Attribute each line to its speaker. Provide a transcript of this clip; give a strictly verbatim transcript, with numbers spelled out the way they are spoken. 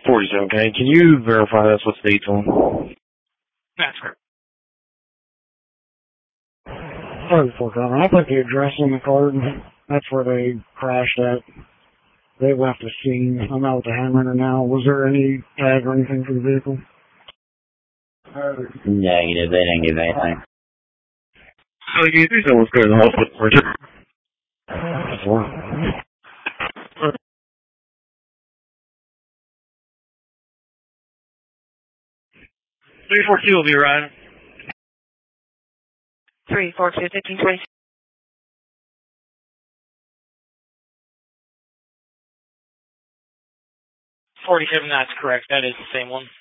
Speaker 1: forty-seven K. Can you verify that's what state's on?
Speaker 2: That's correct.
Speaker 3: Sorry for coming. I put the address in the card. That's where they crashed at. They left the scene. I'm out with the Hammer now. Was there any tag or anything for the vehicle?
Speaker 4: Negative. They didn't give anything.
Speaker 1: So you do know what's going on with the Richard?
Speaker 2: three four two will be arriving.
Speaker 5: three four two, fifteen twenty.
Speaker 2: forty-seven, that's correct. That is the same one.